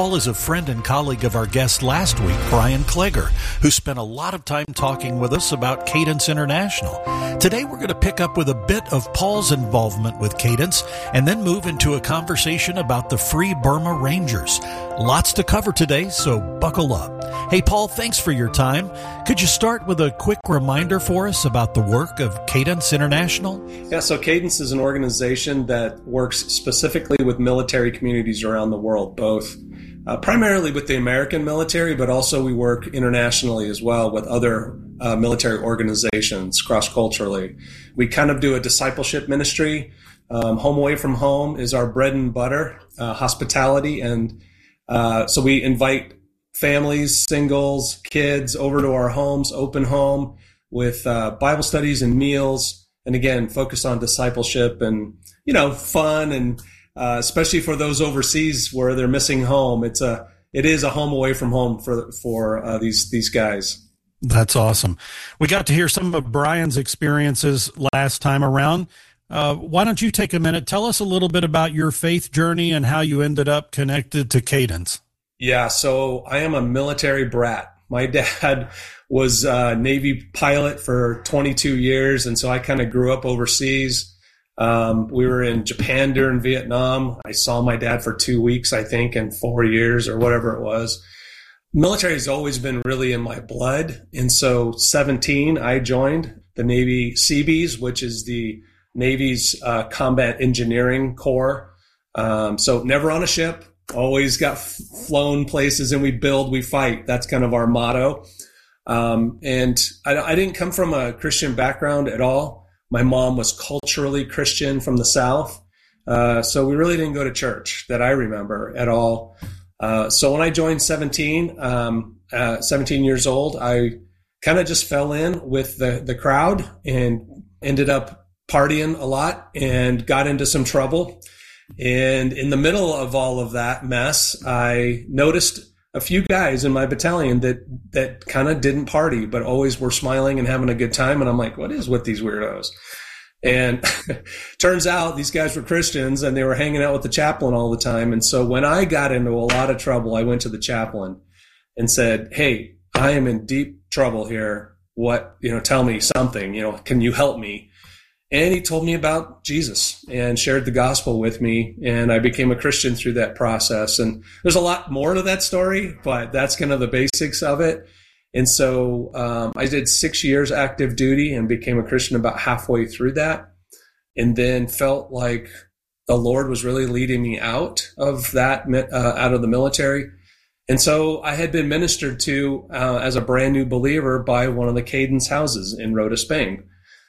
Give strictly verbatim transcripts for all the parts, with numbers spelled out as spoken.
Paul is a friend and colleague of our guest last week, Brian Kleger, who spent a lot of time talking with us about Cadence International. Today we're going to pick up with a bit of Paul's involvement with Cadence and then move into a conversation about the Free Burma Rangers. Lots to cover today, so buckle up. Hey, Paul, thanks for your time. Could you start with a quick reminder for us about the work of Cadence International? Yeah, so Cadence is an organization that works specifically with military communities around the world, both uh, primarily with the American military, but also we work internationally as well with other uh, military organizations cross-culturally. We kind of do a discipleship ministry. Um, home away from home is our bread and butter, uh, hospitality, and uh, so we invite families, singles, kids over to our homes, open home with uh, Bible studies and meals. And again, focus on discipleship and, you know, fun. And uh, especially for those overseas where they're missing home, it's a, it is a home away from home for, for uh, these, these guys. That's awesome. We got to hear some of Brian's experiences last time around. Uh, why don't you take a minute? Tell us a little bit about your faith journey and how you ended up connected to Cadence. Yeah, so I am a military brat. My dad was a Navy pilot for twenty-two years, and so I kind of grew up overseas. Um, we were in Japan during Vietnam. I saw my dad for two weeks, I think, in four years or whatever it was. Military has always been really in my blood, and so seventeen, I joined the Navy Seabees, which is the Navy's uh, Combat Engineering Corps. Um, so never on a ship. Always got f- flown places, and we build, we fight. That's kind of our motto. Um, and I, I didn't come from a Christian background at all. My mom was culturally Christian from the South. Uh, so we really didn't go to church that I remember at all. Uh, so when I joined seventeen, um, uh, seventeen years old, I kind of just fell in with the, the crowd and ended up partying a lot and got into some trouble. And in the middle of all of that mess, I noticed a few guys in my battalion that, that kind of didn't party, but always were smiling and having a good time. And I'm like, what is with these weirdos? And turns out these guys were Christians and they were hanging out with the chaplain all the time. And so when I got into a lot of trouble, I went to the chaplain and said, hey, I am in deep trouble here. What, you know, tell me something, you know, can you help me? And he told me about Jesus and shared the gospel with me. And I became a Christian through that process. And there's a lot more to that story, but that's kind of the basics of it. And so um, I did six years active duty and became a Christian about halfway through that. And then felt like the Lord was really leading me out of that, uh, out of the military. And so I had been ministered to uh, as a brand new believer by one of the Cadence houses in Rota, Spain.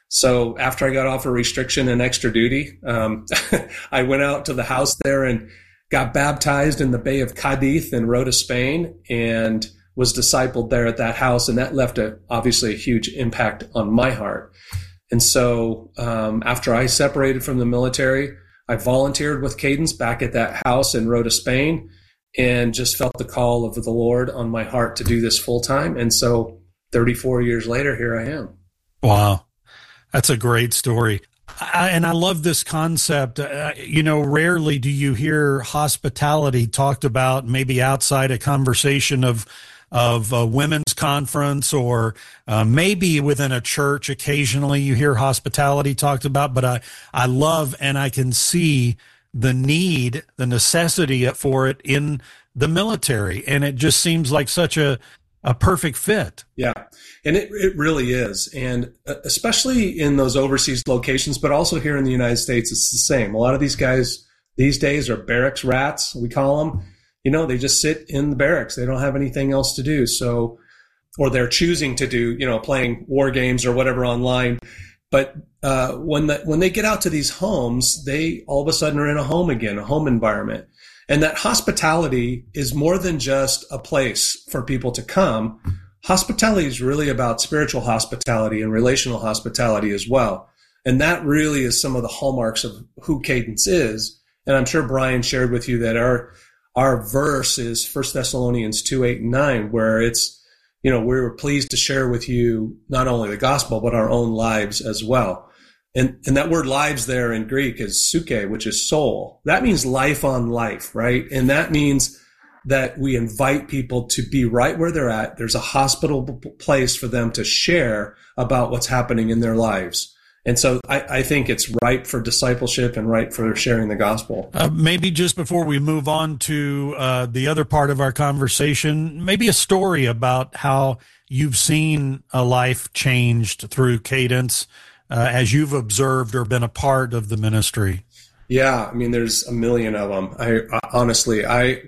So after I got off a restriction and extra duty, um, I went out to the house there and got baptized in the Bay of Cadiz in Rota, Spain, and was discipled there at that house. And that left a, obviously a huge impact on my heart. And so um, after I separated from the military, I volunteered with Cadence back at that house in Rota, Spain, and just felt the call of the Lord on my heart to do this full time. And so thirty-four years later, here I am. Wow. That's a great story. I, and I love this concept. Uh, you know, rarely do you hear hospitality talked about maybe outside a conversation of of a women's conference or uh, maybe within a church. Occasionally you hear hospitality talked about, but I, I love and I can see the need, the necessity for it in the military. And it just seems like such a, a perfect fit. Yeah. And it, it really is. And especially in those overseas locations, but also here in the United States, it's the same. A lot of these guys these days are barracks rats, we call them. You know, they just sit in the barracks. They don't have anything else to do. So, or they're choosing to do, you know, playing war games or whatever online. But uh, when the, when they get out to these homes, they all of a sudden are in a home again, a home environment. And that hospitality is more than just a place for people to come. Hospitality is really about spiritual hospitality and relational hospitality as well. And that really is some of the hallmarks of who Cadence is. And I'm sure Brian shared with you that our our verse is First Thessalonians two, eight, and nine, where it's, you know, we were pleased to share with you not only the gospel, but our own lives as well. And and that word lives there in Greek is psyche, which is soul. That means life on life, right? And that means that we invite people to be right where they're at. There's a hospitable place for them to share about what's happening in their lives. And so I, I think it's ripe for discipleship and ripe for sharing the gospel. Uh, maybe just before we move on to uh, the other part of our conversation, maybe a story about how you've seen a life changed through Cadence uh, as you've observed or been a part of the ministry. Yeah, I mean, there's a million of them. I, I honestly, I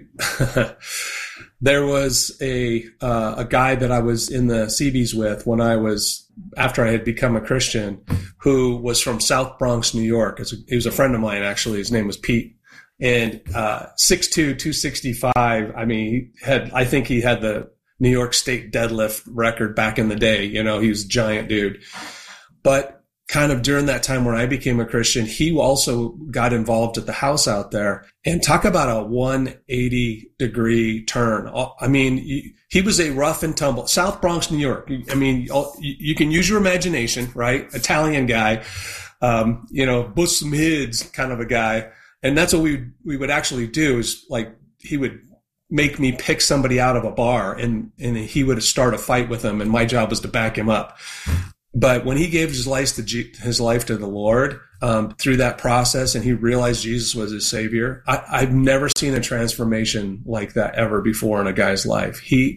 there was a uh, a guy that I was in the Seabees with when I was after I had become a Christian, who was from South Bronx, New York. He was a friend of mine, actually. His name was Pete, and uh, six two, two sixty-five. I mean, he had I think he had the New York State deadlift record back in the day. You know, he was a giant dude, but kind of during that time when I became a Christian, he also got involved at the house out there, and talk about a one eighty degree turn. I mean, he was a rough and tumble, South Bronx, New York. I mean, you can use your imagination, right? Italian guy, um, you know, Bus Mids kind of a guy. And that's what we, we would actually do is like, he would make me pick somebody out of a bar, and, and he would start a fight with him. And my job was to back him up. But when he gave his life to G- his life to the Lord um, through that process, and he realized Jesus was his Savior, I, I've never seen a transformation like that ever before in a guy's life. He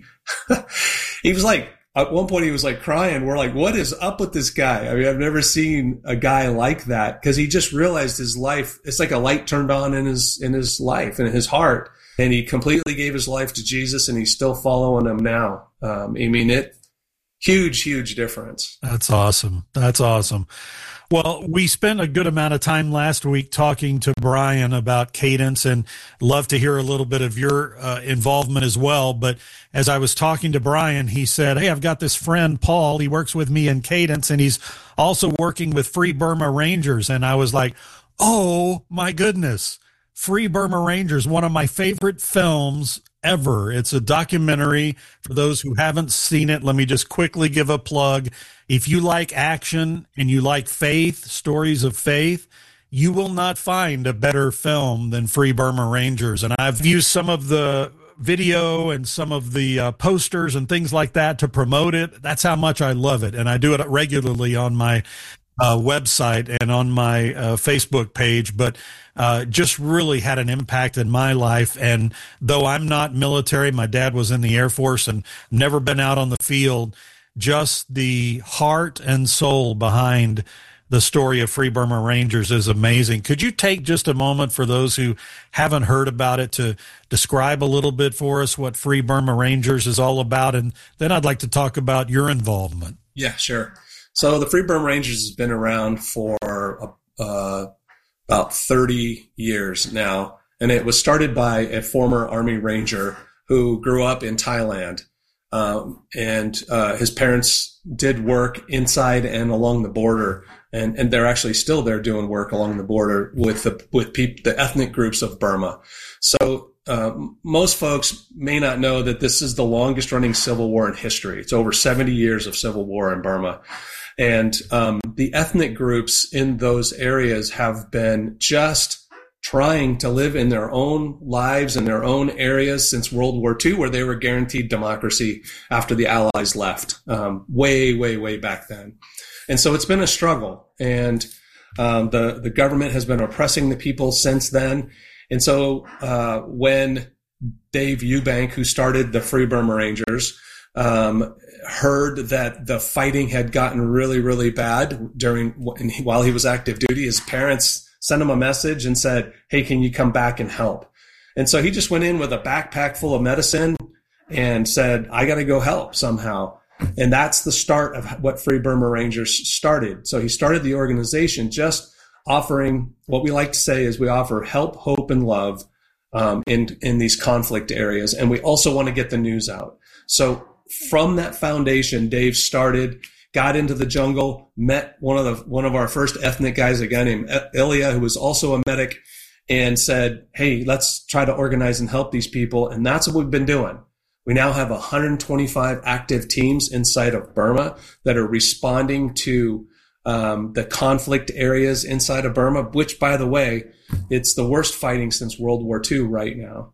he was like, at one point he was like crying. We're like, what is up with this guy? I mean, I've never seen a guy like that, because he just realized his life. It's like a light turned on in his in his life and his heart, and he completely gave his life to Jesus, and he's still following him now. Um, I mean, it. Huge, huge difference. That's awesome. That's awesome. Well, we spent a good amount of time last week talking to Brian about Cadence, and love to hear a little bit of your uh, involvement as well. But as I was talking to Brian, he said, hey, I've got this friend, Paul. He works with me in Cadence, and he's also working with Free Burma Rangers. And I was like, oh, my goodness. Free Burma Rangers, one of my favorite films ever. It's a documentary. For those who haven't seen it, let me just quickly give a plug. If you like action and you like faith, stories of faith, you will not find a better film than Free Burma Rangers. And I've used some of the video and some of the uh, posters and things like that to promote it. That's how much I love it. And I do it regularly on my uh, website and on my uh, Facebook page. But Uh, just really had an impact in my life. And though I'm not military, my dad was in the Air Force and never been out on the field, just the heart and soul behind the story of Free Burma Rangers is amazing. Could you take just a moment for those who haven't heard about it to describe a little bit for us what Free Burma Rangers is all about? And then I'd like to talk about your involvement. Yeah, sure. So the Free Burma Rangers has been around for uh, about thirty years now. And it was started by a former Army Ranger who grew up in Thailand. Um, and uh, his parents did work inside and along the border. And, and they're actually still there doing work along the border with the, with peop- the ethnic groups of Burma. So uh, most folks may not know that this is the longest running civil war in history. It's over seventy years of civil war in Burma. And um, the ethnic groups in those areas have been just trying to live in their own lives in their own areas since World War Two, where they were guaranteed democracy after the Allies left, um, way, way, way back then. And so it's been a struggle. And um, the, the government has been oppressing the people since then. And so uh, when Dave Eubank, who started the Free Burma Rangers, um, heard that the fighting had gotten really, really bad during while he was active duty, his parents sent him a message and said, hey, can you come back and help? And so he just went in with a backpack full of medicine and said, I got to go help somehow. And that's the start of what Free Burma Rangers started. So he started the organization just offering what we like to say is we offer help, hope, and love um, in, in these conflict areas. And we also want to get the news out. So from that foundation, Dave started, got into the jungle, met one of the one of our first ethnic guys, a guy named Ilya, who was also a medic, and said, hey, let's try to organize and help these people. And that's what we've been doing. We now have one hundred twenty-five active teams inside of Burma that are responding to um, the conflict areas inside of Burma, which, by the way, it's the worst fighting since World War Two right now.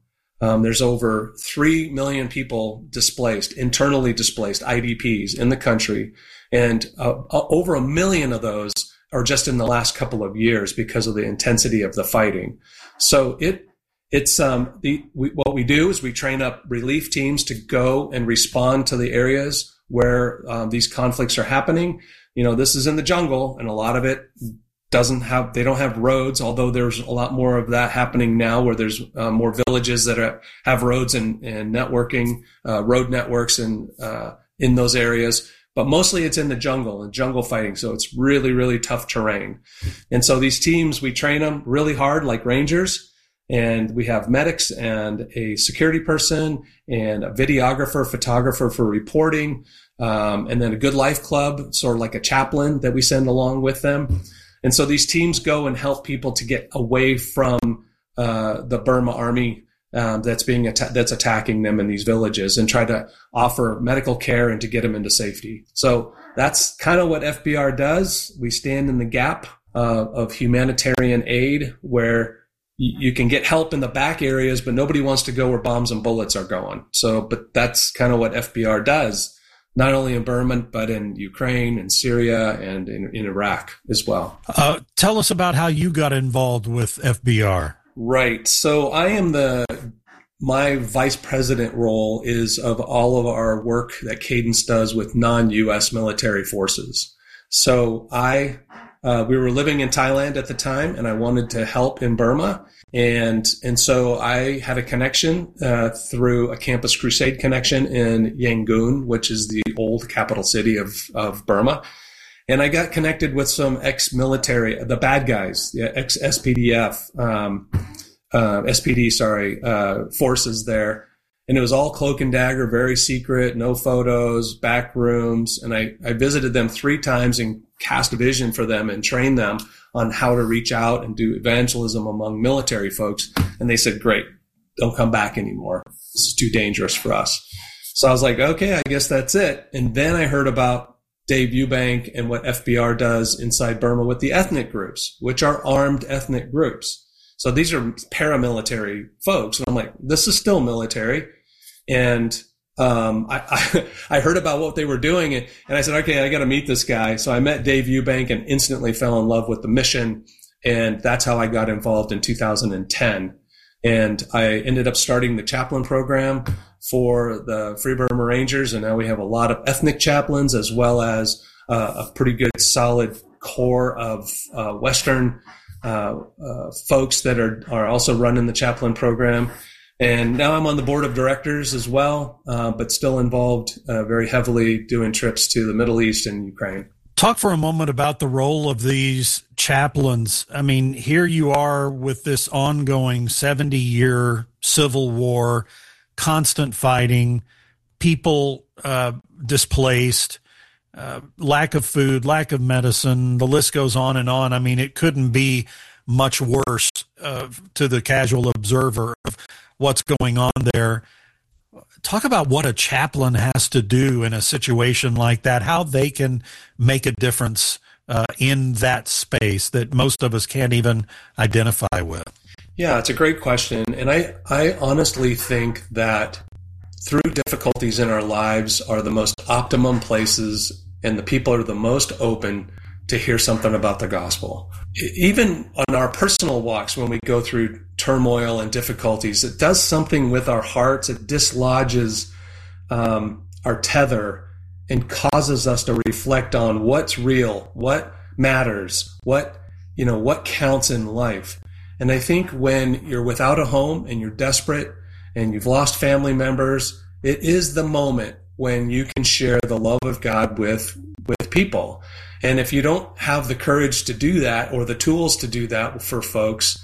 Um, there's over three million people displaced, internally displaced, I D Ps in the country. And uh, over a million of those are just in the last couple of years because of the intensity of the fighting. So it it's um, the we, what we do is we train up relief teams to go and respond to the areas where um, these conflicts are happening. You know, this is in the jungle, and a lot of it doesn't have, they don't have roads, although there's a lot more of that happening now where there's uh, more villages that are, have roads and, and networking, uh, road networks and, uh, in those areas. But mostly it's in the jungle and jungle fighting. So it's really, really tough terrain. And so these teams, we train them really hard like rangers. And we have medics and a security person and a videographer, photographer for reporting, um, and then a Good Life Club, sort of like a chaplain that we send along with them. And so these teams go and help people to get away from uh, the Burma army um, that's being atta- that's attacking them in these villages, and try to offer medical care and to get them into safety. So that's kind of what F B R does. We stand in the gap uh, of humanitarian aid where y- you can get help in the back areas, but nobody wants to go where bombs and bullets are going. So, but that's kind of what F B R does. Not only in Burma, but in Ukraine and Syria and in, in Iraq as well. Uh, tell us about how you got involved with F B R. Right. So I am the, my vice president role is of all of our work that Cadence does with non-U S military forces. So I, uh, we were living in Thailand at the time, and I wanted to help in Burma. And, and so I had a connection, uh, through a Campus Crusade connection in Yangon, which is the old capital city of, of Burma. And I got connected with some ex-military, the bad guys, the ex-S P D F, um, uh, S P D, sorry, uh, forces there. And it was all cloak and dagger, very secret, no photos, back rooms. And I, I visited them three times and cast a vision for them and trained them on how to reach out and do evangelism among military folks. And they said, great, don't come back anymore. This is too dangerous for us. So I was like, okay, I guess that's it. And then I heard about Dave Eubank and what F B R does inside Burma with the ethnic groups, which are armed ethnic groups. So these are paramilitary folks. And I'm like, this is still military. And um, I, I, I heard about what they were doing, and, and I said, okay, I got to meet this guy. So I met Dave Eubank and instantly fell in love with the mission. And that's how I got involved in two thousand ten. And I ended up starting the chaplain program for the Free Burma Rangers. And now we have a lot of ethnic chaplains, as well as uh, a pretty good solid core of uh, Western uh, uh, folks that are, are also running the chaplain program. And now I'm on the board of directors as well, uh, but still involved uh, very heavily doing trips to the Middle East and Ukraine. Talk for a moment about the role of these chaplains. I mean, here you are with this ongoing seventy-year civil war, constant fighting, people uh, displaced, uh, lack of food, lack of medicine. The list goes on and on. I mean, it couldn't be much worse uh, to the casual observer of what's going on there. Talk about what a chaplain has to do in a situation like that, how they can make a difference uh, in that space that most of us can't even identify with. Yeah, it's a great question. And I, I honestly think that through difficulties in our lives are the most optimum places, and the people are the most open to hear something about the gospel. Even on our personal walks, when we go through turmoil and difficulties, it does something with our hearts. It dislodges um, our tether and causes us to reflect on what's real, what matters, what, you know, what counts in life. And I think when you're without a home and you're desperate and you've lost family members, it is the moment when you can share the love of God with, with people. And if you don't have the courage to do that or the tools to do that for folks,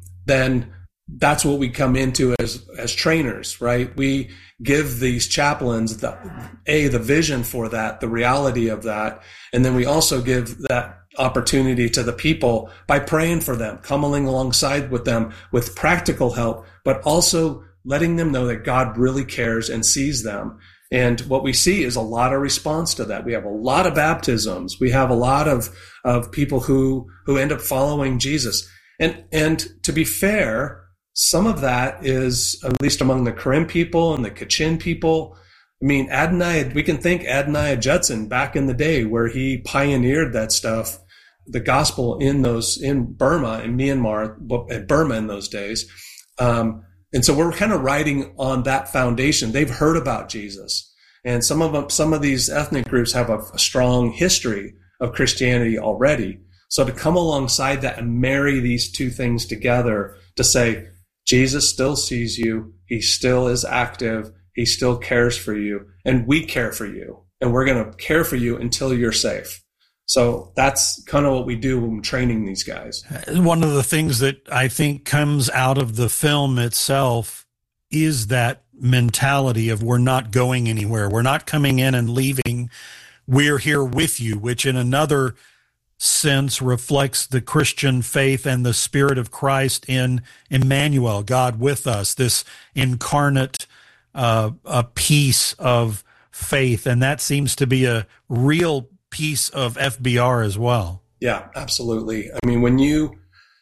then that's what we come into as, as trainers, right? We give these chaplains the, a, the vision for that, the reality of that. And then we also give that opportunity to the people by praying for them, coming alongside with them with practical help, but also letting them know that God really cares and sees them. And what we see is a lot of response to that. We have a lot of baptisms. We have a lot of, of people who, who end up following Jesus. And, and to be fair, some of that is, at least among the Karen people and the Kachin people. I mean, Adonai, we can think Adonai Judson back in the day where he pioneered that stuff, the gospel in those, in Burma and Myanmar, Burma in those days. Um, and so we're kind of riding on that foundation. They've heard about Jesus. And some of them, some of these ethnic groups have a, a strong history of Christianity already. So to come alongside that and marry these two things together to say, Jesus still sees you. He still is active. He still cares for you. And we care for you. And we're going to care for you until you're safe. So that's kind of what we do when training these guys. One of the things that I think comes out of the film itself is that mentality of we're not going anywhere. We're not coming in and leaving. We're here with you, which in another sense reflects the Christian faith and the Spirit of Christ in Emmanuel, God with us, this incarnate uh, a piece of faith. And that seems to be a real piece of F B R as well. Yeah, absolutely. I mean, when you,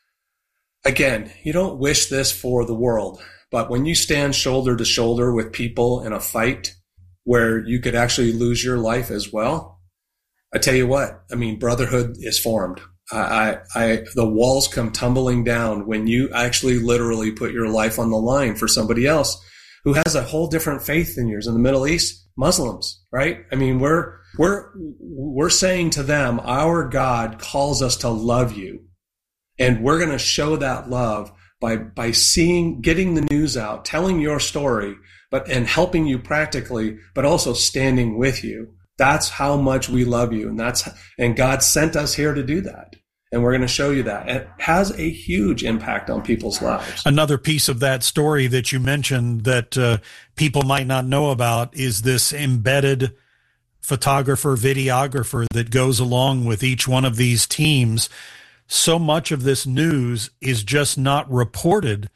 again, you don't wish this for the world, but when you stand shoulder to shoulder with people in a fight where you could actually lose your life as well, I tell you what, I mean, brotherhood is formed. I, I, I, the walls come tumbling down when you actually literally put your life on the line for somebody else who has a whole different faith than yours in the Middle East, Muslims, right? I mean, we're, we're, we're saying to them, our God calls us to love you. And we're going to show that love by, by seeing, getting the news out, telling your story, but, and helping you practically, but also standing with you. That's how much we love you. And that's, and God sent us here to do that. And we're going to show you that. It has a huge impact on people's lives. Another piece of that story that you mentioned that uh, people might not know about is this embedded photographer, videographer that goes along with each one of these teams. So much of this news is just not reported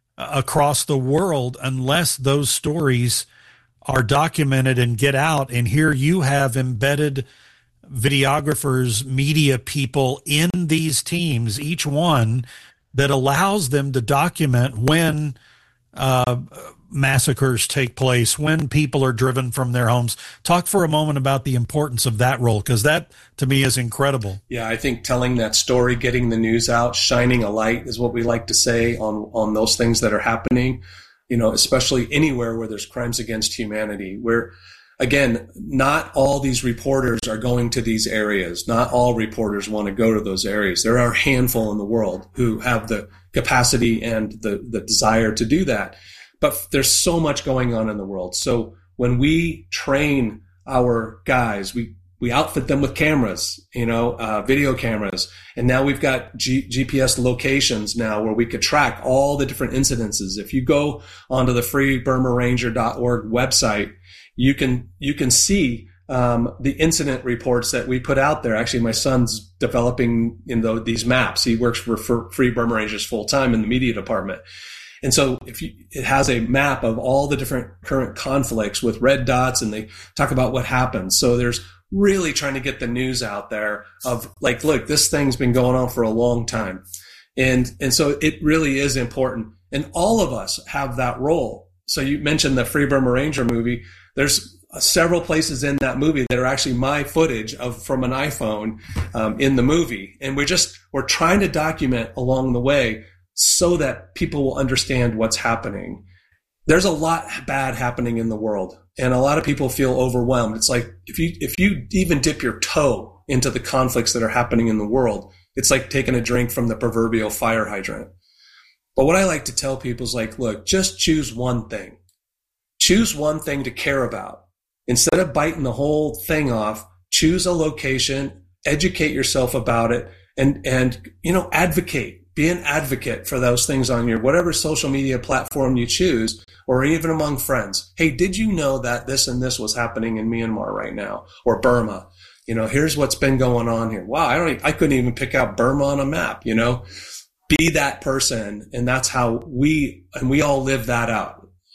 across the world unless those stories are documented and get out. And here you have embedded videographers, media people in these teams, each one that allows them to document when uh, massacres take place, when people are driven from their homes. Talk for a moment about the importance of that role, because that to me is incredible. Yeah, I think telling that story, getting the news out, shining a light is what we like to say on, on those things that are happening, you know, especially anywhere where there's crimes against humanity, where again, not all these reporters are going to these areas. Not all reporters want to go to those areas. There are a handful in the world who have the capacity and the, the desire to do that. But there's so much going on in the world. So when we train our guys, we, we outfit them with cameras, you know, uh, video cameras. And now we've got G- GPS locations now where we could track all the different incidences. If you go onto the free burma ranger dot org website, you can, you can see, um, the incident reports that we put out there. Actually, my son's developing in the, these maps. He works for, for Free Burma Rangers full time in the media department. And so if you, it has a map of all the different current conflicts with red dots, and they talk about what happened. So there's really trying to get the news out there of like, look, this thing's been going on for a long time. And, and so it really is important. And all of us have that role. So you mentioned the Free Burma Ranger movie. There's several places in that movie that are actually my footage of from an iPhone um, in the movie. And we're just, we're trying to document along the way so that people will understand what's happening. There's a lot bad happening in the world, and a lot of people feel overwhelmed. It's like if you, if you even dip your toe into the conflicts that are happening in the world, it's like taking a drink from the proverbial fire hydrant. But what I like to tell people is like, look, just choose one thing. Choose one thing to care about. Instead of biting the whole thing off, choose a location, educate yourself about it, and, and, you know, advocate. Be an advocate for those things on your whatever social media platform you choose, or even among friends. Hey, did you know that this and this was happening in Myanmar right now, or Burma? You know, here's what's been going on here. Wow, I don't, even, I couldn't even pick out Burma on a map. You know, be that person, and that's how we and we all live that out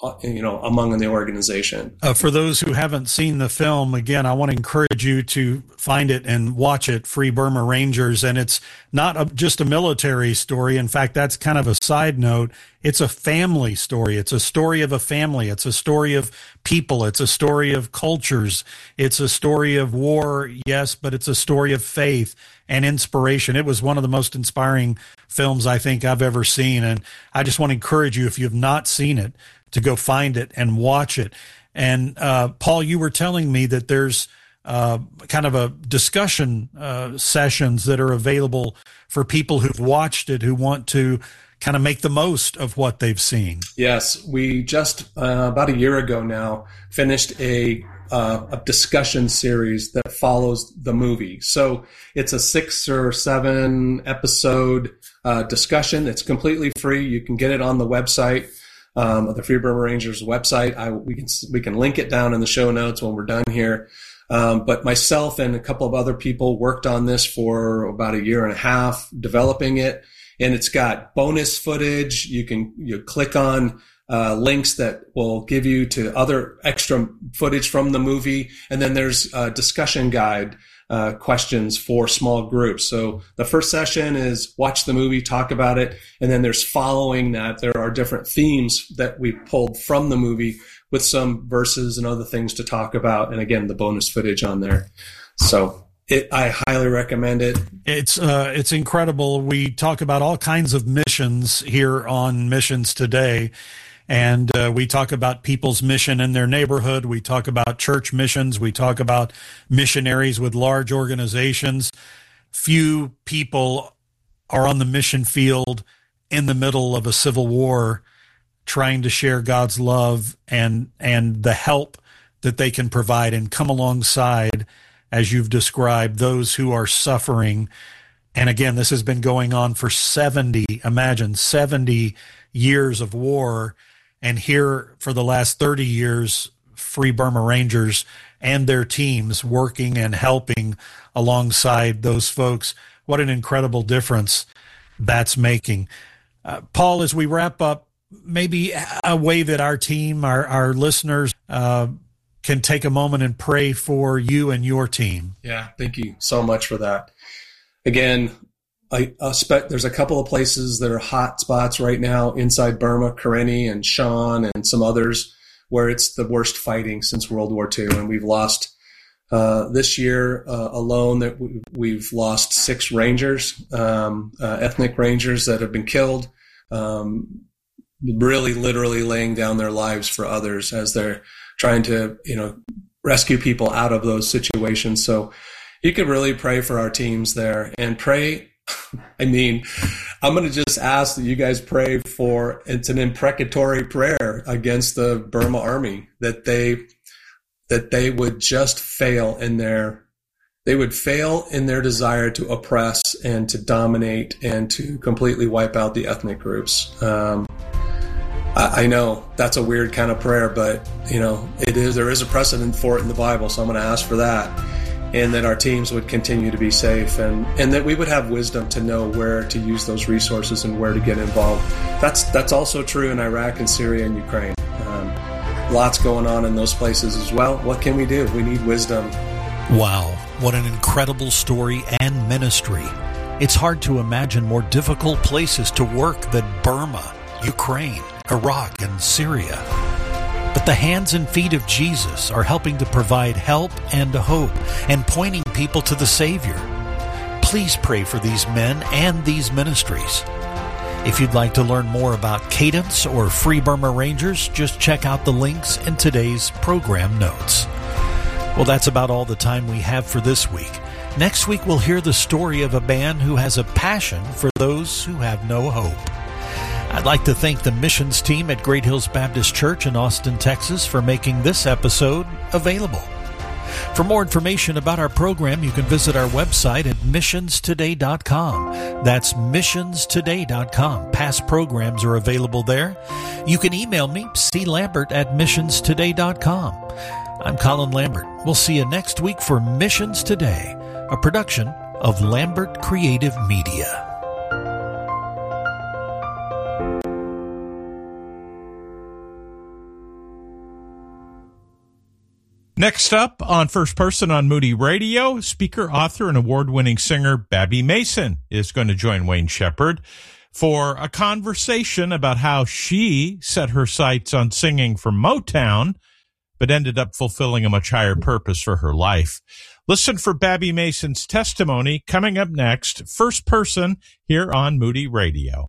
you know, among the organization. Uh, for those who haven't seen the film, again, I want to encourage you to find it and watch it, Free Burma Rangers. And it's not a, just a military story. In fact, that's kind of a side note. It's a family story. It's a story of a family. It's a story of people. It's a story of cultures. It's a story of war, yes, but it's a story of faith and inspiration. It was one of the most inspiring films I think I've ever seen. And I just want to encourage you, if you have not seen it, to go find it and watch it. And uh, Paul, you were telling me that there's uh, kind of a discussion uh, sessions that are available for people who've watched it, who want to kind of make the most of what they've seen. Yes, we just uh, about a year ago now finished a uh, a discussion series that follows the movie. So it's a six or seven episode uh, discussion. It's completely free. You can get it on the website. Um, the Free Burma Rangers website. I, we can we can link it down in the show notes when we're done here. Um, but myself and a couple of other people worked on this for about a year and a half, developing it. And it's got bonus footage. You can you click on uh, links that will give you to other extra footage from the movie, and then there's a discussion guide. Uh, questions for small groups. So the first session is watch the movie, talk about it, and then there's following that. There are different themes that we pulled from the movie with some verses and other things to talk about, and again, the bonus footage on there. So it, I highly recommend it. It's uh, it's incredible. We talk about all kinds of missions here on Missions Today. And uh, we talk about people's mission in their neighborhood. We talk about church missions. We talk about missionaries with large organizations. Few people are on the mission field in the middle of a civil war trying to share God's love and and the help that they can provide and come alongside, as you've described, those who are suffering. And again, this has been going on for seventy, imagine, seventy years of war. And here for the last thirty years, Free Burma Rangers and their teams working and helping alongside those folks. What an incredible difference that's making. Uh, Paul, as we wrap up, maybe a way that our team, our, our listeners, uh, can take a moment and pray for you and your team. Yeah, thank you so much for that. Again, I expect there's a couple of places that are hot spots right now inside Burma, Karenni and Shan and some others, where it's the worst fighting since World War Two. And we've lost, uh, this year uh, alone, that we've lost six rangers, um, uh, ethnic rangers that have been killed, um, really literally laying down their lives for others as they're trying to, you know, rescue people out of those situations. So you could really pray for our teams there and pray. I mean, I'm going to just ask that you guys pray for, it's an imprecatory prayer against the Burma army, that they, that they would just fail in their, they would fail in their desire to oppress and to dominate and to completely wipe out the ethnic groups. Um, I, I know that's a weird kind of prayer, but you know, it is, there is a precedent for it in the Bible. So I'm going to ask for that. And that our teams would continue to be safe, and, and that we would have wisdom to know where to use those resources and where to get involved. That's that's also true in Iraq and Syria and Ukraine. Um, lots going on in those places as well. What can we do? We need wisdom. Wow, what an incredible story and ministry. It's hard to imagine more difficult places to work than Burma, Ukraine, Iraq, and Syria. But the hands and feet of Jesus are helping to provide help and hope and pointing people to the Savior. Please pray for these men and these ministries. If you'd like to learn more about Cadence or Free Burma Rangers, just check out the links in today's program notes. Well, that's about all the time we have for this week. Next week, we'll hear the story of a man who has a passion for those who have no hope. I'd like to thank the missions team at Great Hills Baptist Church in Austin, Texas, for making this episode available. For more information about our program, you can visit our website at missions today dot com. That's missions today dot com. Past programs are available there. You can email me, c lambert at missions today dot com. I'm Colin Lambert. We'll see you next week for Missions Today, a production of Lambert Creative Media. Next up on First Person on Moody Radio, speaker, author, and award-winning singer Babby Mason is going to join Wayne Shepherd for a conversation about how she set her sights on singing for Motown, but ended up fulfilling a much higher purpose for her life. Listen for Babby Mason's testimony coming up next, First Person, here on Moody Radio.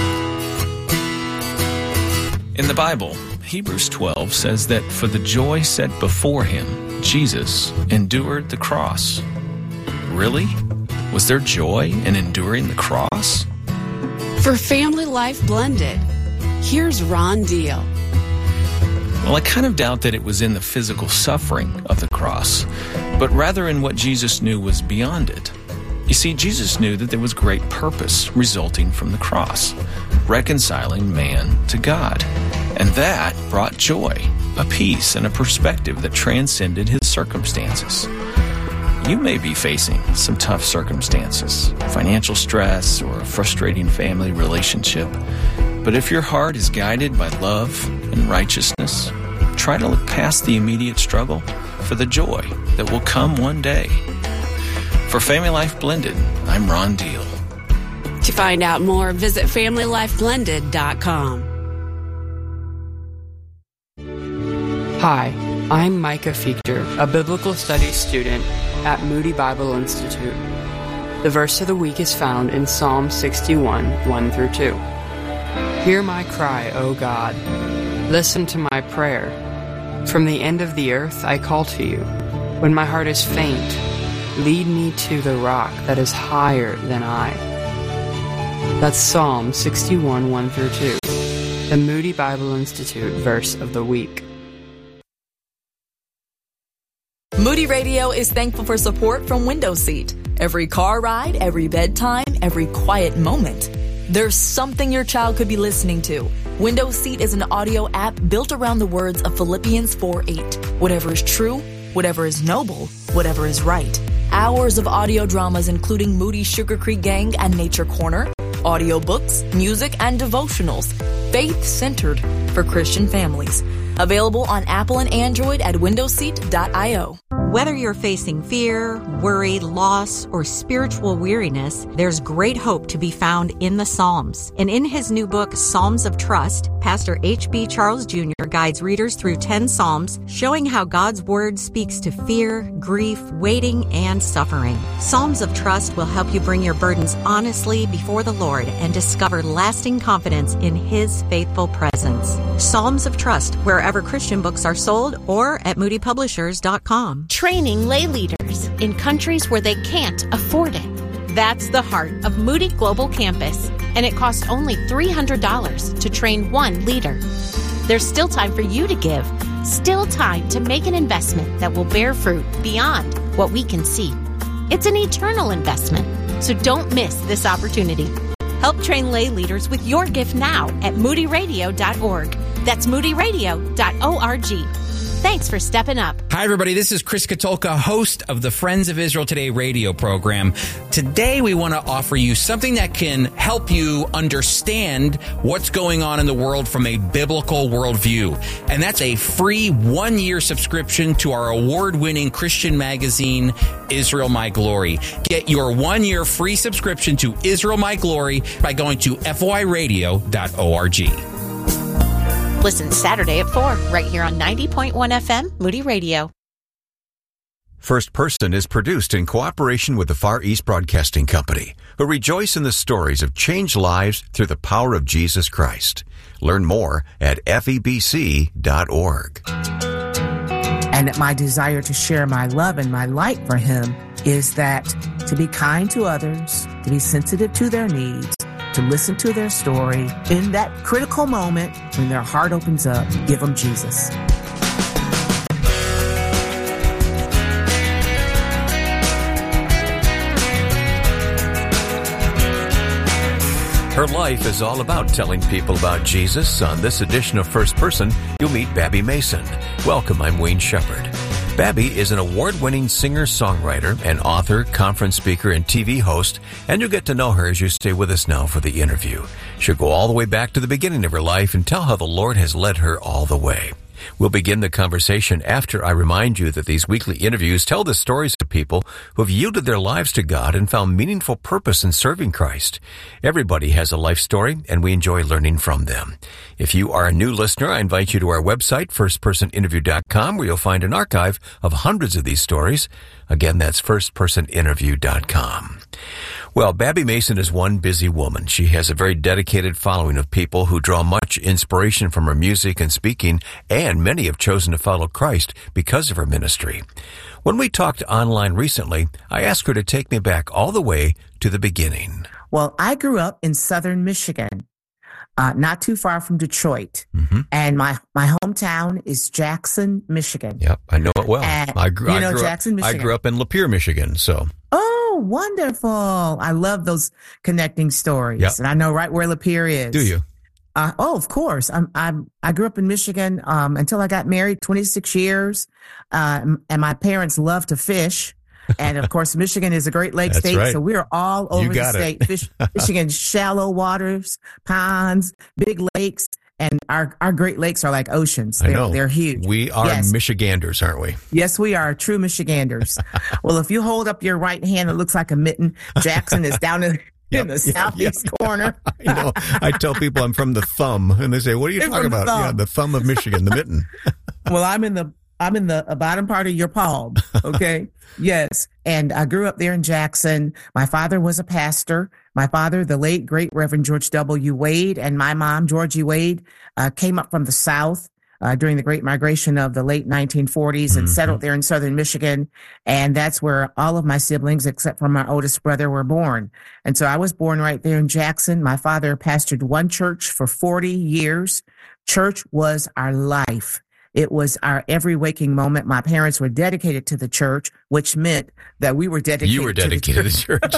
In the Bible, Hebrews twelve says that for the joy set before him, Jesus endured the cross. Really? Was there joy in enduring the cross? For Family Life Blended, here's Ron Deal. Well, I kind of doubt that it was in the physical suffering of the cross, but rather in what Jesus knew was beyond it. You see, Jesus knew that there was great purpose resulting from the cross, reconciling man to God. And that brought joy, a peace, and a perspective that transcended his circumstances. You may be facing some tough circumstances, financial stress, or a frustrating family relationship. But if your heart is guided by love and righteousness, try to look past the immediate struggle for the joy that will come one day. For Family Life Blended, I'm Ron Deal. To find out more, visit family life blended dot com. Hi, I'm Micah Fichter, a biblical studies student at Moody Bible Institute. The verse of the week is found in Psalm sixty-one, one through two. Hear my cry, O God. Listen to my prayer. From the end of the earth I call to you. When my heart is faint, lead me to the rock that is higher than I. That's Psalm sixty-one, one through two, the Moody Bible Institute verse of the week. Moody Radio is thankful for support from Window Seat. Every car ride, every bedtime, every quiet moment, there's something your child could be listening to. Window Seat is an audio app built around the words of Philippians four eight. Whatever is true, whatever is noble, whatever is right. Hours of audio dramas including Moody Sugar Creek Gang and Nature Corner, audiobooks, music, and devotionals, faith-centered for Christian families. Available on Apple and Android at window seat dot io. Whether you're facing fear, worry, loss, or spiritual weariness, there's great hope to be found in the Psalms. And in his new book, Psalms of Trust, Pastor H B Charles Junior guides readers through ten Psalms, showing how God's Word speaks to fear, grief, waiting, and suffering. Psalms of Trust will help you bring your burdens honestly before the Lord and discover lasting confidence in His faithful presence. Psalms of Trust, wherever Christian books are sold, or at moody publishers dot com. Training lay leaders in countries where they can't afford it. That's the heart of Moody Global Campus, and it costs only three hundred dollars to train one leader. There's still time for you to give, still time to make an investment that will bear fruit beyond what we can see. It's an eternal investment, so don't miss this opportunity. Help train lay leaders with your gift now at moody radio dot org. That's moody radio dot org. Thanks for stepping up. Hi, everybody. This is Chris Katolka, host of the Friends of Israel Today radio program. Today, we want to offer you something that can help you understand what's going on in the world from a biblical worldview. And that's a free one-year subscription to our award-winning Christian magazine, Israel My Glory. Get your one-year free subscription to Israel My Glory by going to f y radio dot org. Listen Saturday at four, right here on ninety point one F M, Moody Radio. First Person is produced in cooperation with the Far East Broadcasting Company, who rejoice in the stories of changed lives through the power of Jesus Christ. Learn more at f e b c dot org. And my desire to share my love and my light for Him is that to be kind to others, to be sensitive to their needs, to listen to their story. In that critical moment, when their heart opens up, give them Jesus. Her life is all about telling people about Jesus. On this edition of First Person, you'll meet Babby Mason. Welcome, I'm Wayne Shepherd. Babby is an award-winning singer-songwriter and author, conference speaker, and T V host, and you'll get to know her as you stay with us now for the interview. She'll go all the way back to the beginning of her life and tell how the Lord has led her all the way. We'll begin the conversation after I remind you that these weekly interviews tell the stories of people who have yielded their lives to God and found meaningful purpose in serving Christ. Everybody has a life story, and we enjoy learning from them. If you are a new listener, I invite you to our website, first person interview dot com, where you'll find an archive of hundreds of these stories. Again, that's first person interview dot com. Well, Babby Mason is one busy woman. She has a very dedicated following of people who draw much inspiration from her music and speaking, and many have chosen to follow Christ because of her ministry. When we talked online recently, I asked her to take me back all the way to the beginning. Well, I grew up in southern Michigan, uh, not too far from Detroit. Mm-hmm. And my, my hometown is Jackson, Michigan. Yep, I know it well. And I grew, you know I grew Jackson, up, Michigan. I grew up in Lapeer, Michigan, so... Oh, wonderful. I love those connecting stories. Yep. And I know right where Lapeer is. Do you? Uh, oh, of course. I'm, I'm, I grew up in Michigan um, until I got married, twenty-six years. Uh, and my parents love to fish. And, of course, Michigan is a Great Lakes That's state, right. so we're all over the got it. state. Fish, Michigan, shallow waters, ponds, big lakes. And our, our Great Lakes are like oceans. They're, I know. They're huge. We are Yes. Michiganders, aren't we? Yes, we are true Michiganders. Well, if you hold up your right hand, it looks like a mitten. Jackson is down in, Yep, in the yep, southeast yep. corner. I know. I tell people I'm from the thumb, and they say, "What are you You're talking from the about?" thumb. Yeah, the thumb of Michigan, the mitten. Well, I'm in the I'm in the bottom part of your palm. Okay. Yes. And I grew up there in Jackson. My father was a pastor. My father, the late, great Reverend George W. Wade, and my mom, Georgie Wade, uh, came up from the South uh, during the Great Migration of the late nineteen forties and Mm-hmm. settled there in southern Michigan. And that's where all of my siblings, except for my oldest brother, were born. And so I was born right there in Jackson. My father pastored one church for forty years. Church was our life. It was our every waking moment. My parents were dedicated to the church, which meant that we were dedicated You were dedicated to the church.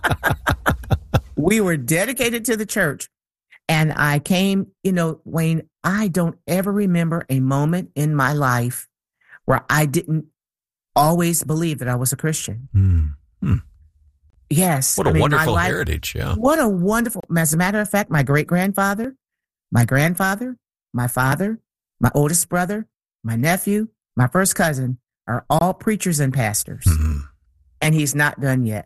Yeah. We were dedicated to the church. And I came, you know, Wayne, I don't ever remember a moment in my life where I didn't always believe that I was a Christian. Mm-hmm. Yes. What a I mean, my wonderful life- heritage. Yeah. What a wonderful, as a matter of fact, my great grandfather, my grandfather, my father, my oldest brother, my nephew, my first cousin are all preachers and pastors. Mm-hmm. And he's not done yet.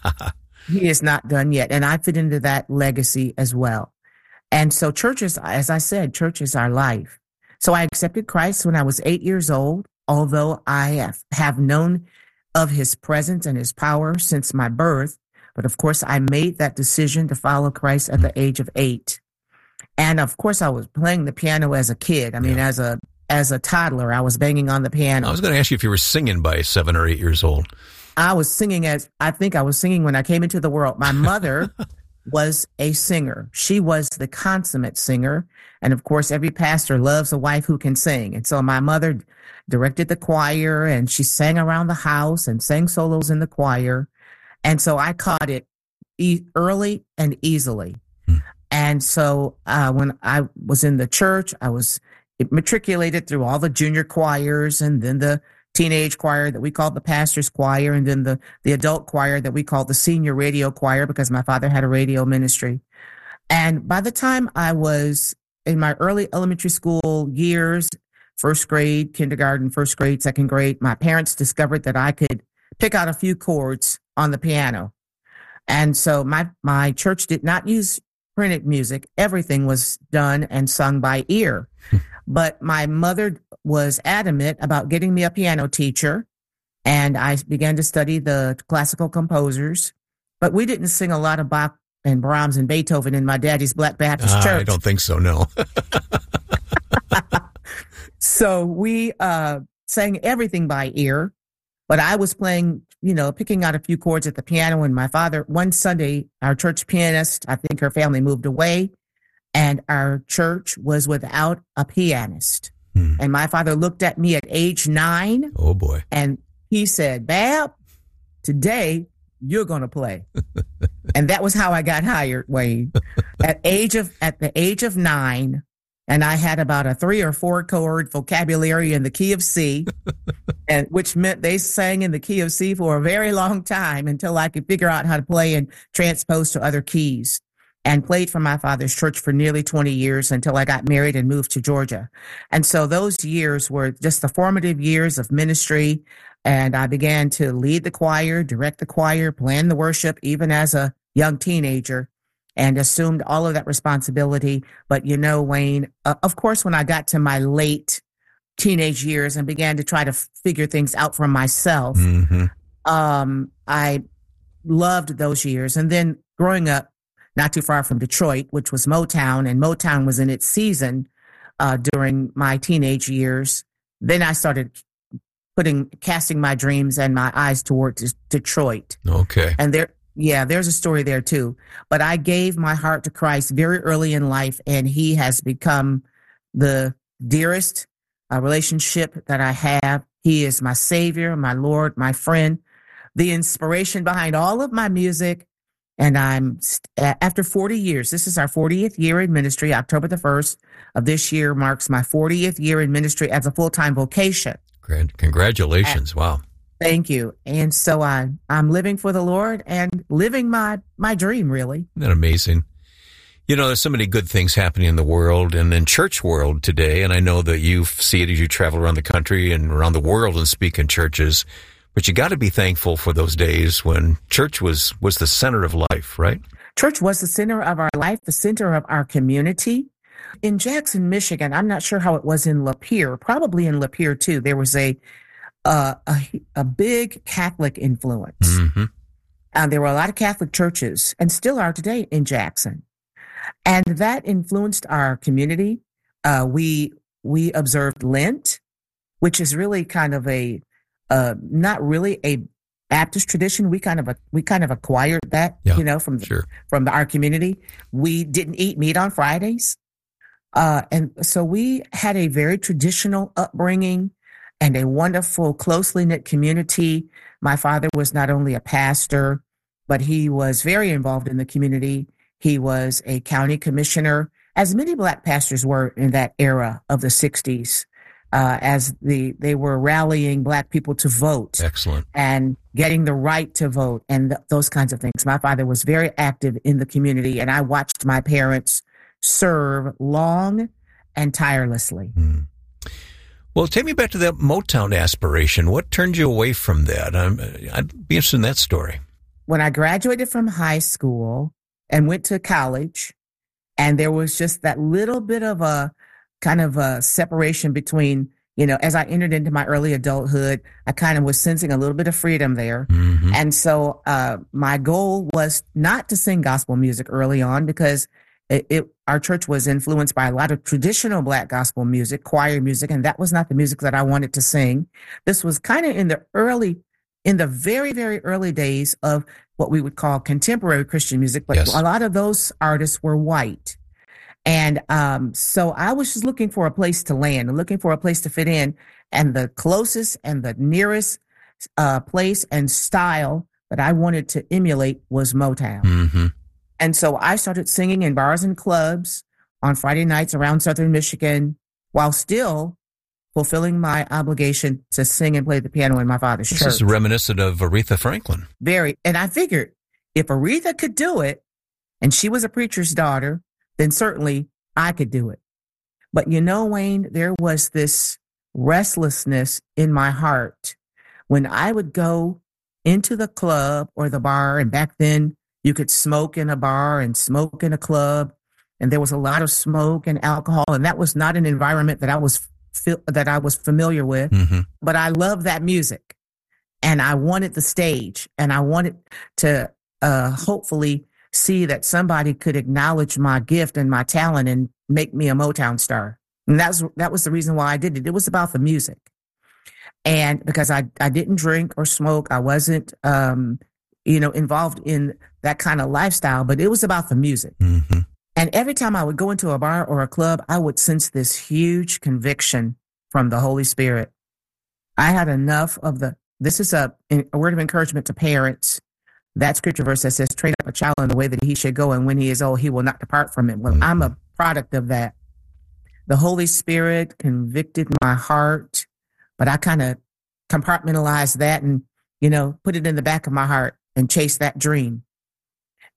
He is not done yet. And I fit into that legacy as well. And so churches, as I said, church is our life. So I accepted Christ when I was eight years old, although I have, have known of his presence and his power since my birth. But of course, I made that decision to follow Christ at the age of eight. And of course, I was playing the piano as a kid. I mean, Yeah. as a as a toddler, I was banging on the piano. I was going to ask you if you were singing by seven or eight years old. I was singing as I think I was singing when I came into the world. My mother was a singer. She was the consummate singer. And of course, every pastor loves a wife who can sing. And so my mother directed the choir and she sang around the house and sang solos in the choir. And so I caught it e- early and easily. Hmm. And so uh, when I was in the church, I was matriculated through all the junior choirs and then the teenage choir that we called the pastor's choir, and then the, the adult choir that we called the senior radio choir because my father had a radio ministry. And by the time I was in my early elementary school years, first grade, kindergarten, first grade, second grade, my parents discovered that I could pick out a few chords on the piano. And so my, my church did not use printed music. Everything was done and sung by ear. But my mother was adamant about getting me a piano teacher, and I began to study the classical composers. But we didn't sing a lot of Bach and Brahms and Beethoven in my daddy's Black Baptist Uh, church. I don't think so, no. So we uh, sang everything by ear, but I was playing, you know, picking out a few chords at the piano. And my father, one Sunday, our church pianist, I think her family moved away, and our church was without a pianist. Hmm. And my father looked at me at age nine. Oh, boy. And he said, Bab, today you're going to play. And that was how I got hired, Wayne. At age of at the age of nine, and I had about a three or four chord vocabulary in the key of C, and which meant they sang in the key of C for a very long time until I could figure out how to play and transpose to other keys. and played for my father's church for nearly twenty years until I got married and moved to Georgia. And so those years were just the formative years of ministry. And I began to lead the choir, direct the choir, plan the worship, even as a young teenager, and assumed all of that responsibility. But you know, Wayne, uh, of course, when I got to my late teenage years and began to try to f- figure things out for myself, mm-hmm. um, I loved those years. And then growing up not too far from Detroit, which was Motown, and Motown was in its season uh, during my teenage years, then I started putting, casting my dreams and my eyes towards Detroit. Okay. And there, yeah, there's a story there too. But I gave my heart to Christ very early in life, and he has become the dearest uh, relationship that I have. He is my Savior, my Lord, my friend, the inspiration behind all of my music. And I'm, after forty years, this is our fortieth year in ministry. October the first of this year marks my fortieth year in ministry as a full-time vocation. Great. Congratulations. And, wow. Thank you. And so I, I'm living for the Lord and living my, my dream, really. Isn't that amazing? You know, there's so many good things happening in the world and in church world today. And I know that you see it as you travel around the country and around the world and speak in churches. But you got to be thankful for those days when church was, was the center of life, right? Church was the center of our life, the center of our community. In Jackson, Michigan, I'm not sure how it was in Lapeer, probably in Lapeer too, there was a uh, a, a big Catholic influence. Mm-hmm. And there were a lot of Catholic churches, and still are today in Jackson. And that influenced our community. Uh, we we observed Lent, which is really kind of a Uh, not really a Baptist tradition. We kind of a, we kind of acquired that, yeah, you know, from the, sure. from the, our community. We didn't eat meat on Fridays, uh, and so we had a very traditional upbringing and a wonderful, closely knit community. My father was not only a pastor, but he was very involved in the community. He was a county commissioner, as many Black pastors were in that era of the sixties. Uh, as the they were rallying Black people to vote. Excellent. And getting the right to vote and th- those kinds of things. My father was very active in the community, and I watched my parents serve long and tirelessly. Mm. Well, take me back to that Motown aspiration. What turned you away from that? I'm, I'd be interested in that story. When I graduated from high school and went to college, and there was just that little bit of a kind of a separation between, you know, as I entered into my early adulthood, I kind of was sensing a little bit of freedom there. Mm-hmm. And so uh, my goal was not to sing gospel music early on, because it, it our church was influenced by a lot of traditional Black gospel music, choir music, and that was not the music that I wanted to sing. This was kind of in the early, in the very, very early days of what we would call contemporary Christian music, but yes, a lot of those artists were white. And um, so I was just looking for a place to land, looking for a place to fit in. And the closest and the nearest uh, place and style that I wanted to emulate was Motown. Mm-hmm. And so I started singing in bars and clubs on Friday nights around Southern Michigan, while still fulfilling my obligation to sing and play the piano in my father's this church. This is reminiscent of Aretha Franklin. Very. And I figured if Aretha could do it, and she was a preacher's daughter, then certainly I could do it. But you know, Wayne, there was this restlessness in my heart when I would go into the club or the bar, and back then you could smoke in a bar and smoke in a club, and there was a lot of smoke and alcohol, and that was not an environment that I was that I was familiar with. Mm-hmm. But I loved that music, and I wanted the stage, and I wanted to uh, hopefully see that somebody could acknowledge my gift and my talent and make me a Motown star. And that's, that was the reason why I did it. It was about the music. And because I, I didn't drink or smoke, I wasn't, um, you know, involved in that kind of lifestyle, but it was about the music. Mm-hmm. And every time I would go into a bar or a club, I would sense this huge conviction from the Holy Spirit. I had enough of the, this is a, a word of encouragement to parents. That scripture verse that says, train up a child in the way that he should go, and when he is old, he will not depart from it. Well, mm-hmm. I'm a product of that. The Holy Spirit convicted my heart, but I kind of compartmentalized that and, you know, put it in the back of my heart and chased that dream.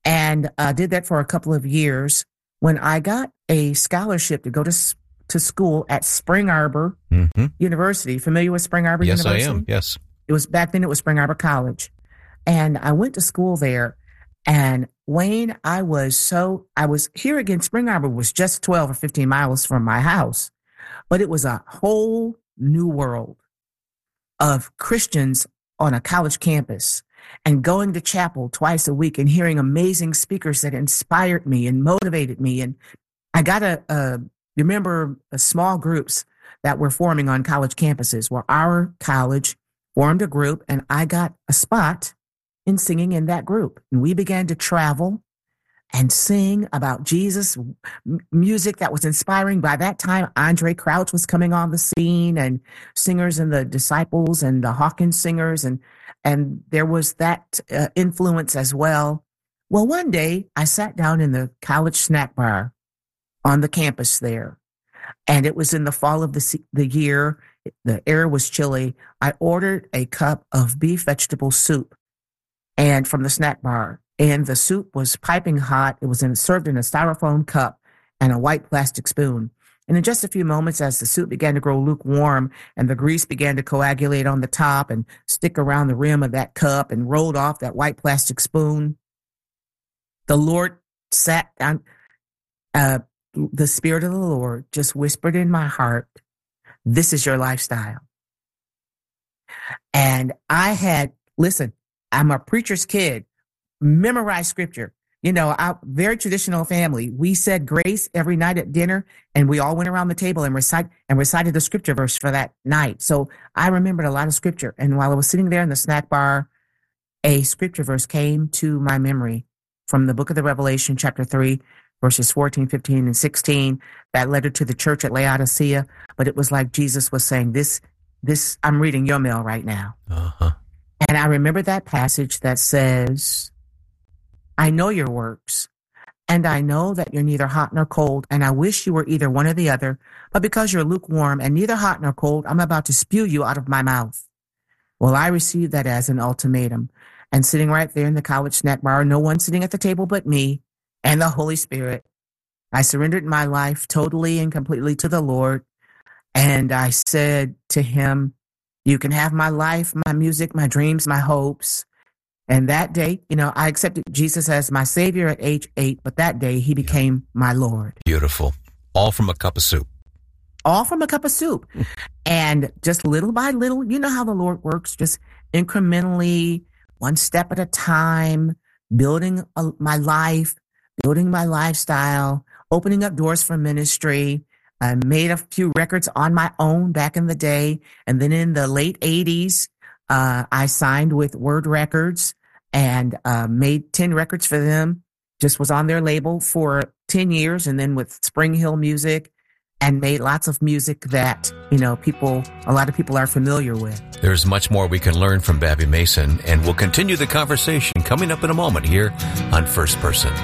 And I did that for a couple of years. When I got a scholarship to go to to school at Spring Arbor mm-hmm. University. Familiar with Spring Arbor yes, University? Yes, I am. Yes. It was back then it was Spring Arbor College. And I went to school there. And Wayne, I was so, I was here again. Spring Arbor was just twelve or fifteen miles from my house, but it was a whole new world of Christians on a college campus and going to chapel twice a week and hearing amazing speakers that inspired me and motivated me. And I got a, a remember uh, small groups that were forming on college campuses. Well, our college formed a group and I got a spot in singing in that group. And we began to travel and sing about Jesus, m- music that was inspiring. By that time, Andre Crouch was coming on the scene and singers and the Disciples and the Hawkins singers. And, and there was that uh, influence as well. Well, one day I sat down in the college snack bar on the campus there. And it was in the fall of the the year. The air was chilly. I ordered a cup of beef vegetable soup and from the snack bar. And the soup was piping hot. It was in, served in a styrofoam cup and a white plastic spoon. And in just a few moments, as the soup began to grow lukewarm and the grease began to coagulate on the top and stick around the rim of that cup and rolled off that white plastic spoon, the Lord sat down, uh, the Spirit of the Lord just whispered in my heart, this is your lifestyle. And I had, listen, I'm a preacher's kid, memorized scripture. You know, our very traditional family. We said grace every night at dinner and we all went around the table and recite and recited the scripture verse for that night. So I remembered a lot of scripture. And while I was sitting there in the snack bar, a scripture verse came to my memory from the book of the Revelation, chapter three, verses fourteen, fifteen, and sixteen, that letter to the church at Laodicea. But it was like Jesus was saying, this, this, I'm reading your mail right now. Uh-huh. And I remember that passage that says, I know your works, and I know that you're neither hot nor cold, and I wish you were either one or the other. But because you're lukewarm and neither hot nor cold, I'm about to spew you out of my mouth. Well, I received that as an ultimatum. And sitting right there in the college snack bar, no one sitting at the table but me, and the Holy Spirit, I surrendered my life totally and completely to the Lord. And I said to him, you can have my life, my music, my dreams, my hopes. And that day, you know, I accepted Jesus as my Savior at age eight, but that day he became my Lord. Beautiful. All from a cup of soup. All from a cup of soup. And just little by little, you know how the Lord works, just incrementally, one step at a time, building a, my life, building my lifestyle, opening up doors for ministry. I made a few records on my own back in the day. And then in the late eighties, uh, I signed with Word Records and uh, made ten records for them. Just was on their label for ten years. And then with Spring Hill Music, and made lots of music that, you know, people, a lot of people are familiar with. There's much more we can learn from Babby Mason, and we'll continue the conversation coming up in a moment here on First Person.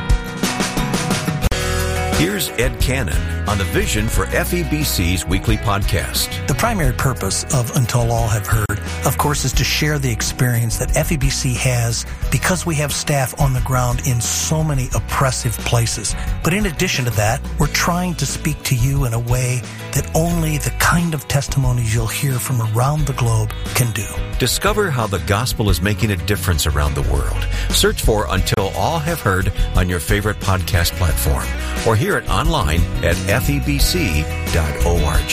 Here's Ed Cannon on the Vision for F E B C's weekly podcast. The primary purpose of Until All Have Heard, of course, is to share the experience that F E B C has because we have staff on the ground in so many oppressive places. But in addition to that, we're trying to speak to you in a way that only the kind of testimonies you'll hear from around the globe can do. Discover how the gospel is making a difference around the world. Search for Until All Have Heard on your favorite podcast platform, or hear it online at F E B C dot org.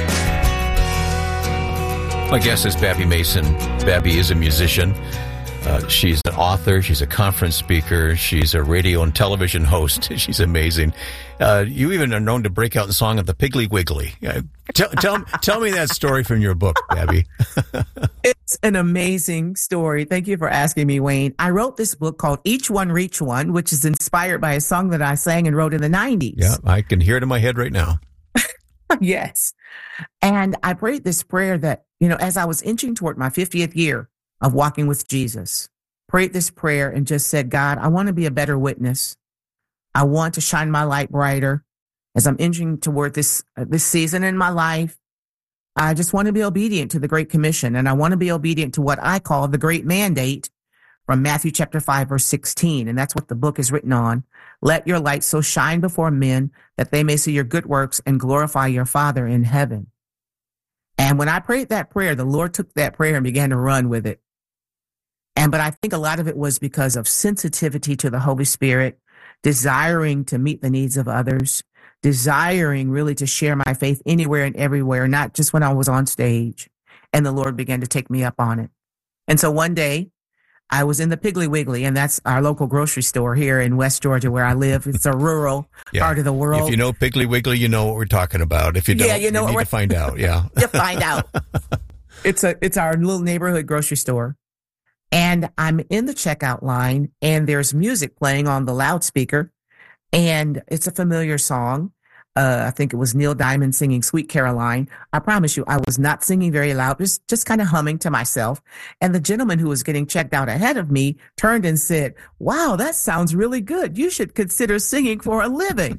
My guest is Babby Mason. Babby is a musician. Uh, she's an author. She's a conference speaker. She's a radio and television host. She's amazing. Uh, you even are known to break out in song of the Piggly Wiggly. Uh, tell, tell, tell me that story from your book, Babby. It's an amazing story. Thank you for asking me, Wayne. I wrote this book called Each One Reach One, which is inspired by a song that I sang and wrote in the nineties. Yeah, I can hear it in my head right now. Yes. And I prayed this prayer that, you know, as I was inching toward my fiftieth year of walking with Jesus, prayed this prayer and just said, God, I want to be a better witness. I want to shine my light brighter as I'm inching toward this, uh, this season in my life. I just want to be obedient to the Great Commission, and I want to be obedient to what I call the Great Mandate from Matthew chapter five, verse sixteen. And that's what the book is written on. Let your light so shine before men that they may see your good works and glorify your Father in heaven. And when I prayed that prayer, the Lord took that prayer and began to run with it. And, but I think a lot of it was because of sensitivity to the Holy Spirit, desiring to meet the needs of others, desiring really to share my faith anywhere and everywhere, not just when I was on stage. And the Lord began to take me up on it. And so one day I was in the Piggly Wiggly, and that's our local grocery store here in West Georgia where I live. It's a rural yeah. part of the world. If you know Piggly Wiggly, you know what we're talking about. If you don't, yeah, you, know you need to find out. Yeah. You find out. It's a, it's our little neighborhood grocery store. And I'm in the checkout line, and there's music playing on the loudspeaker, and it's a familiar song. Uh, I think it was Neil Diamond singing Sweet Caroline. I promise you, I was not singing very loud, just, just kind of humming to myself. And the gentleman who was getting checked out ahead of me turned and said, wow, that sounds really good. You should consider singing for a living.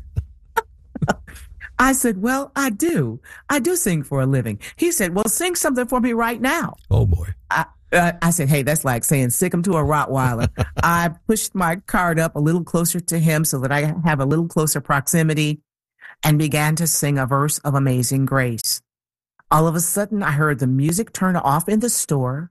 I said, well, I do. I do sing for a living. He said, well, sing something for me right now. Oh, boy. I, uh, I said, hey, that's like saying sick him to a Rottweiler. I pushed my card up a little closer to him so that I have a little closer proximity, and began to sing a verse of Amazing Grace. All of a sudden, I heard the music turn off in the store.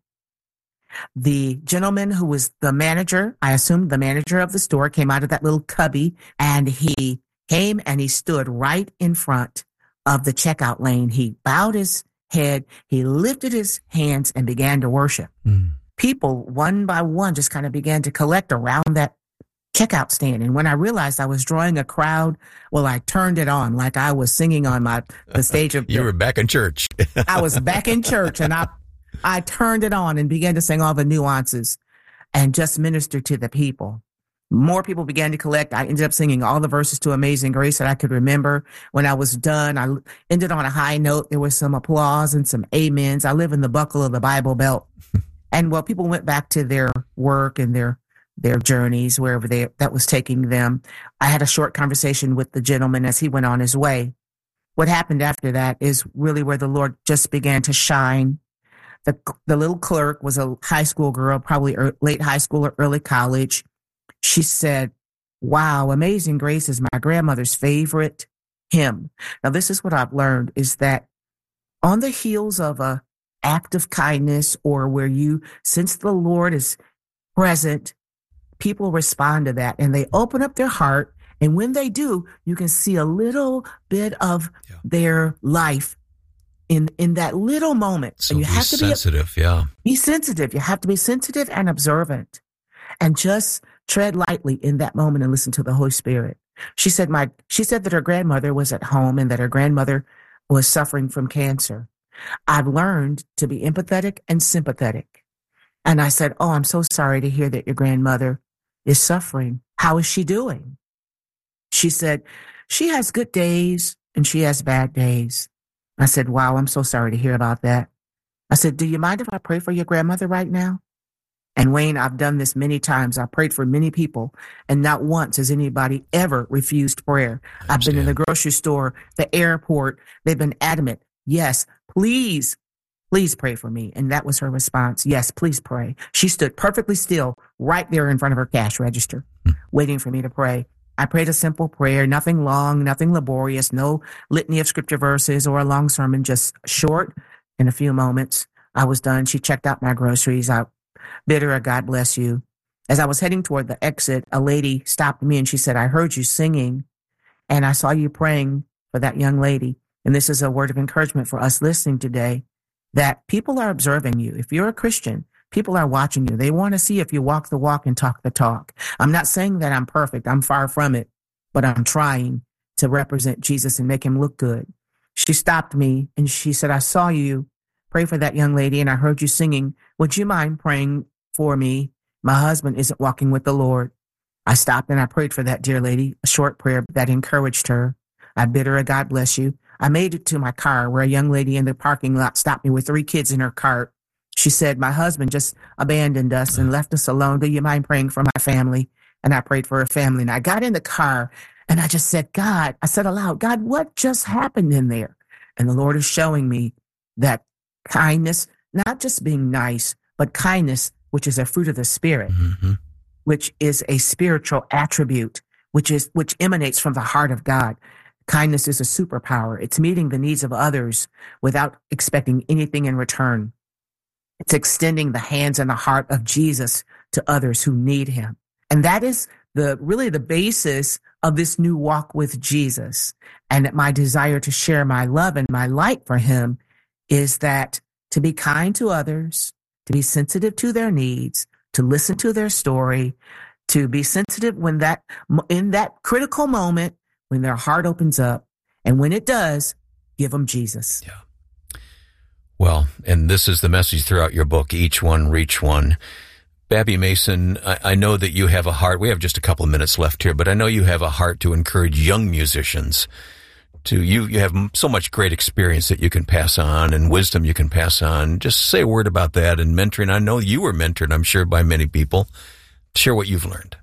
The gentleman who was the manager, I assumed the manager of the store, came out of that little cubby, and he came and he stood right in front of the checkout lane. He bowed his head, he lifted his hands and began to worship. Mm. People, one by one, just kind of began to collect around that checkout stand. And when I realized I was drawing a crowd, well, I turned it on like I was singing on my the stage of you were back in church. I was back in church, and I I turned it on and began to sing all the nuances and just minister to the people. More people began to collect. I ended up singing all the verses to Amazing Grace that I could remember. When I was done, I ended on a high note. There was some applause and some amens. I live in the buckle of the Bible Belt. And well, people went back to their work and their their journeys, wherever they that was taking them. I had a short conversation with the gentleman as he went on his way. What happened after that is really where the Lord just began to shine. The the little clerk was a high school girl, probably er, late high school or early college. She said, wow, Amazing Grace is my grandmother's favorite hymn. Now, this is what I've learned, is that on the heels of a act of kindness, or where you sense the Lord is present, people respond to that and they open up their heart. And when they do, you can see a little bit of yeah. their life in, in that little moment. So and you have to be sensitive. Yeah. Be sensitive. You have to be sensitive and observant, and just tread lightly in that moment and listen to the Holy Spirit. She said, my, she said that her grandmother was at home and that her grandmother was suffering from cancer. I've learned to be empathetic and sympathetic. And I said, oh, I'm so sorry to hear that your grandmother is suffering. How is she doing? She said, she has good days and she has bad days. I said, wow, I'm so sorry to hear about that. I said, do you mind if I pray for your grandmother right now? And Wayne, I've done this many times. I prayed for many people, and not once has anybody ever refused prayer. I've been in the grocery store, the airport. They've been adamant. Yes, please, please pray for me. And that was her response. Yes, please pray. She stood perfectly still right there in front of her cash register, waiting for me to pray. I prayed a simple prayer, nothing long, nothing laborious, no litany of scripture verses or a long sermon, just short. In a few moments, I was done. She checked out my groceries. I bid her a God bless you. As I was heading toward the exit, a lady stopped me and she said, I heard you singing and I saw you praying for that young lady. And this is a word of encouragement for us listening today, that people are observing you. If you're a Christian, people are watching you. They want to see if you walk the walk and talk the talk. I'm not saying that I'm perfect. I'm far from it, but I'm trying to represent Jesus and make him look good. She stopped me and she said, I saw you pray for that young lady and I heard you singing. Would you mind praying for me? My husband isn't walking with the Lord. I stopped and I prayed for that dear lady, a short prayer that encouraged her. I bid her a God bless you. I made it to my car where a young lady in the parking lot stopped me with three kids in her cart. She said, my husband just abandoned us and left us alone. Do you mind praying for my family? And I prayed for her family. And I got in the car and I just said, God, I said aloud, God, what just happened in there? And the Lord is showing me that kindness, not just being nice, but kindness which is a fruit of the Spirit, Mm-hmm. which is a spiritual attribute, which is which emanates from the heart of God. Kindness is a superpower. It's meeting the needs of others without expecting anything in return. It's extending the hands and the heart of Jesus to others who need him. And that is the really the basis of this new walk with Jesus. And my desire to share my love and my light for him is that to be kind to others, to be sensitive to their needs, to listen to their story, to be sensitive when that in that critical moment when their heart opens up, and when it does, give them Jesus. Yeah. Well, and this is the message throughout your book, Each One, Reach One. Babby Mason, I, I know that you have a heart. We have just a couple of minutes left here, but I know you have a heart to encourage young musicians. To you, you have so much great experience that you can pass on and wisdom you can pass on. Just say a word about that and mentoring. I know you were mentored, I'm sure, by many people. Share what you've learned.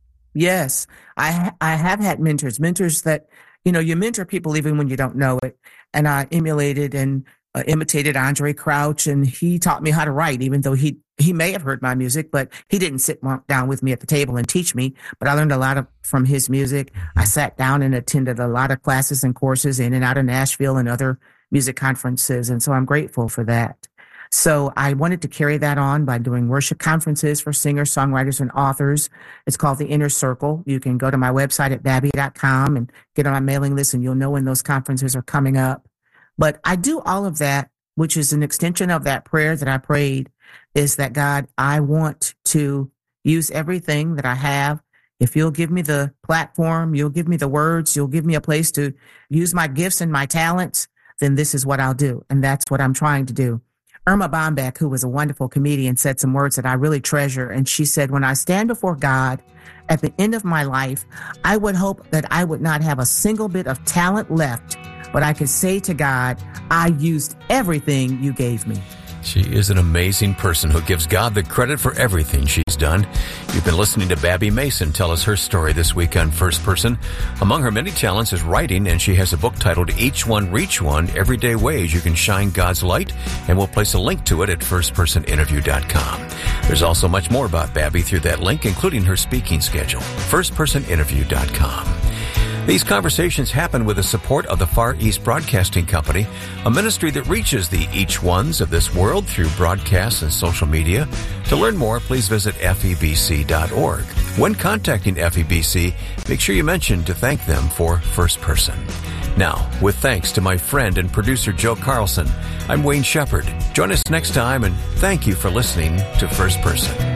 Yes, I ha- I have had mentors, mentors that, you know, you mentor people even when you don't know it. And I emulated and uh, imitated Andre Crouch, and he taught me how to write, even though he, he may have heard my music, but he didn't sit down with me at the table and teach me. But I learned a lot of, from his music. I sat down and attended a lot of classes and courses in and out of Nashville and other music conferences. And so I'm grateful for that. So I wanted to carry that on by doing worship conferences for singers, songwriters, and authors. It's called The Inner Circle. You can go to my website at babby dot com and get on my mailing list, and you'll know when those conferences are coming up. But I do all of that, which is an extension of that prayer that I prayed, is that, God, I want to use everything that I have. If you'll give me the platform, you'll give me the words, you'll give me a place to use my gifts and my talents, then this is what I'll do. And that's what I'm trying to do. Irma Bombeck, who was a wonderful comedian, said some words that I really treasure. And she said, when I stand before God at the end of my life, I would hope that I would not have a single bit of talent left, but I could say to God, I used everything you gave me. She is an amazing person who gives God the credit for everything she's done. You've been listening to Babby Mason tell us her story this week on First Person. Among her many talents is writing, and she has a book titled Each One, Reach One, Everyday Ways You Can Shine God's Light, and we'll place a link to it at first person interview dot com. There's also much more about Babby through that link, including her speaking schedule, first person interview dot com. These conversations happen with the support of the Far East Broadcasting Company, a ministry that reaches the each ones of this world through broadcasts and social media. To learn more, please visit F E B C dot org. When contacting F E B C, make sure you mention to thank them for First Person. Now, with thanks to my friend and producer Joe Carlson, I'm Wayne Shepherd. Join us next time, and thank you for listening to First Person.